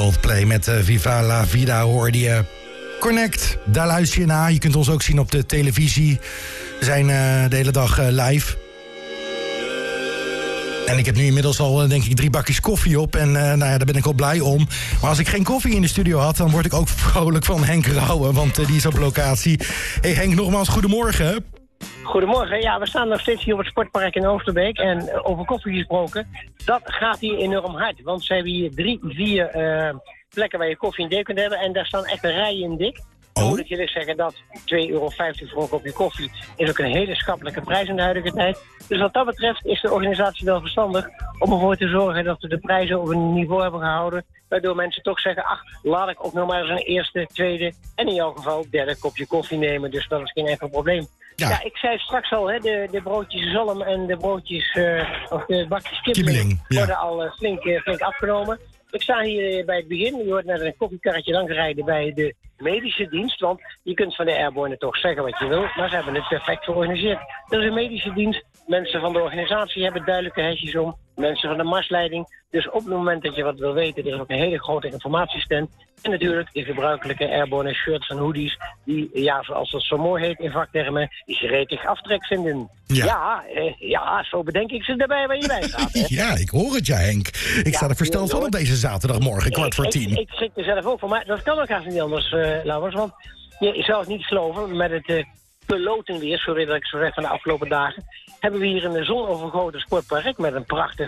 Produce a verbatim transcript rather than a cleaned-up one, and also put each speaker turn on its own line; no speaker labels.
Coldplay met uh, Viva la Vida hoorde je. Connect, daar luister je naar. Je kunt ons ook zien op de televisie. We zijn uh, de hele dag uh, live. En ik heb nu inmiddels al, denk ik, drie bakjes koffie op. En uh, nou ja, daar ben ik wel blij om. Maar als ik geen koffie in de studio had, dan word ik ook vrolijk van Henk Rauwe. Want uh, die is op locatie. Hey Henk, nogmaals goedemorgen.
Goedemorgen. Ja, we staan nog steeds hier op het sportpark in Oosterbeek. En uh, over koffie gesproken, dat gaat hier enorm hard. Want ze hebben hier drie, vier uh, plekken waar je koffie en thee kunt hebben. En daar staan echt rijen dik. Dan moet ik jullie zeggen dat twee euro vijftig voor een kopje koffie is ook een hele schappelijke prijs in de huidige tijd. Dus wat dat betreft is de organisatie wel verstandig om ervoor te zorgen dat we de prijzen op een niveau hebben gehouden. Waardoor mensen toch zeggen, ach, laat ik ook nog maar eens een eerste, tweede en in jouw geval derde kopje koffie nemen. Dus dat is geen enkel probleem. Ja, ja ik zei straks al, hè, de, de broodjes zalm en de broodjes, uh, of de bakjes kibbeling worden ja. al uh, flink, uh, flink afgenomen. Ik sta hier bij het begin, je hoort net een koffiekarretje langs rijden bij de medische dienst. Want je kunt van de Airborne toch zeggen wat je wil, maar ze hebben het perfect georganiseerd. Er is een medische dienst, mensen van de organisatie hebben duidelijke hesjes om, mensen van de marsleiding. Dus op het moment dat je wat wil weten, er is ook een hele grote informatiestand. En natuurlijk de gebruikelijke Airborne shirts en hoodies, die, ja, zoals dat zo mooi heet in vaktermen, die gretig aftrek vinden. Ja, ja, eh, ja, zo bedenk ik ze erbij waar je bij staat. Hè?
Ja, ik hoor het, ja, Henk. Ik ja, sta er versteld van op deze zaterdagmorgen, kwart voor tien.
Ik, ik, ik schrik er zelf ook van, maar dat kan ook haast niet anders, uh, Laurens. Want je zou het niet geloven, met het uh, pelotenweer, zo weet ik zo zeg van de afgelopen dagen, hebben we hier een zonovergoten sportpark met een prachtig